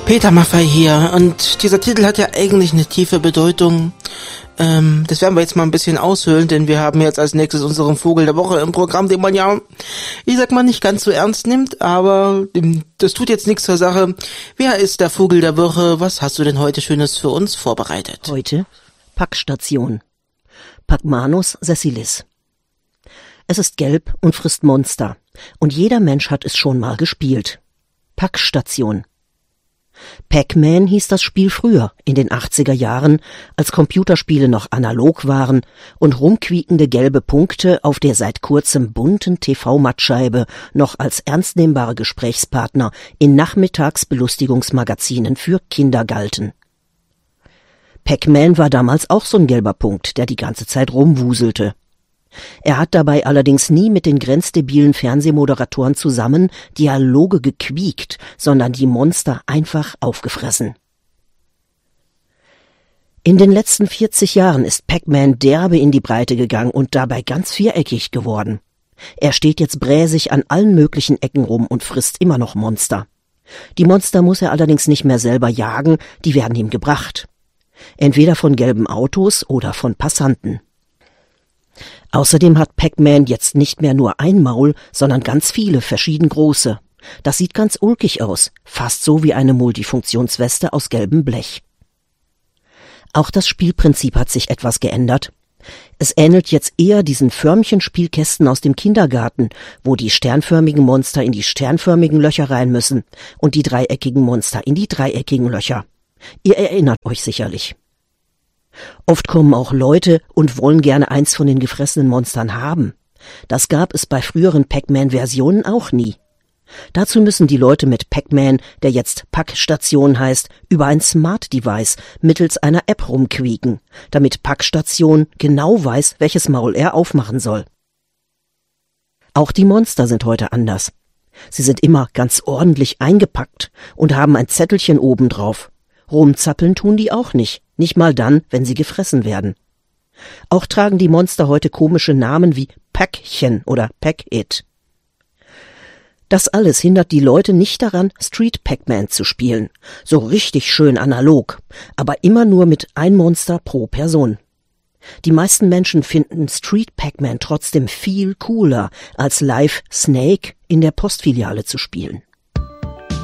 Peter Maffay hier, und dieser Titel hat ja eigentlich eine tiefe Bedeutung. Das werden wir jetzt mal ein bisschen aushöhlen, denn wir haben jetzt als nächstes unseren Vogel der Woche im Programm, den man ja, ich sag mal, nicht ganz so ernst nimmt, aber das tut jetzt nichts zur Sache. Wer ist der Vogel der Woche? Was hast du denn heute Schönes für uns vorbereitet? Heute Packstation. Pacmanus sessilis. Es ist gelb und frisst Monster, und jeder Mensch hat es schon mal gespielt. Packstation. Pac-Man hieß das Spiel früher, in den 80er Jahren, als Computerspiele noch analog waren und rumquiekende gelbe Punkte auf der seit kurzem bunten TV-Mattscheibe noch als ernstnehmbare Gesprächspartner in Nachmittagsbelustigungsmagazinen für Kinder galten. Pac-Man war damals auch so ein gelber Punkt, der die ganze Zeit rumwuselte. Er hat dabei allerdings nie mit den grenzdebilen Fernsehmoderatoren zusammen Dialoge gequiekt, sondern die Monster einfach aufgefressen. In den letzten 40 Jahren ist Pac-Man derbe in die Breite gegangen und dabei ganz viereckig geworden. Er steht jetzt bräsig an allen möglichen Ecken rum und frisst immer noch Monster. Die Monster muss er allerdings nicht mehr selber jagen, die werden ihm gebracht. Entweder von gelben Autos oder von Passanten. Außerdem hat Pac-Man jetzt nicht mehr nur ein Maul, sondern ganz viele, verschieden große. Das sieht ganz ulkig aus, fast so wie eine Multifunktionsweste aus gelbem Blech. Auch das Spielprinzip hat sich etwas geändert. Es ähnelt jetzt eher diesen Förmchenspielkästen aus dem Kindergarten, wo die sternförmigen Monster in die sternförmigen Löcher rein müssen und die dreieckigen Monster in die dreieckigen Löcher. Ihr erinnert euch sicherlich. Oft kommen auch Leute und wollen gerne eins von den gefressenen Monstern haben. Das gab es bei früheren Pac-Man-Versionen auch nie. Dazu müssen die Leute mit Pac-Man, der jetzt Packstation heißt, über ein Smart Device mittels einer App rumquieken, damit Packstation genau weiß, welches Maul er aufmachen soll. Auch die Monster sind heute anders. Sie sind immer ganz ordentlich eingepackt und haben ein Zettelchen oben drauf. Rumzappeln tun die auch nicht mal dann, wenn sie gefressen werden. Auch tragen die Monster heute komische Namen wie Päckchen oder Pack-It. Das alles hindert die Leute nicht daran, Street Pac-Man zu spielen. So richtig schön analog, aber immer nur mit ein Monster pro Person. Die meisten Menschen finden Street Pac-Man trotzdem viel cooler, als live Snake in der Postfiliale zu spielen.